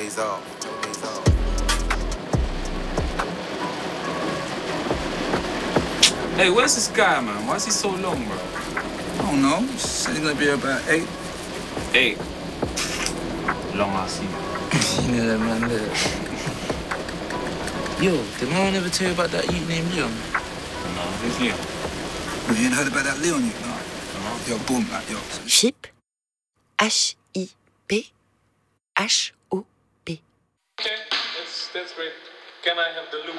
days off. Hey, where's this guy, man? Why is he so long, bro? I don't know. Said he's gonna be here about 8. 8. Long ass You know that man there. Yo, did no one ever tell you about that youth named Leon? No, who's Leon? Well, you ain't heard about that Leon youth, no? Yo, boom, like, yo. Ship. H-I-P. H-O-P. Okay, that's great. Can I have the loop?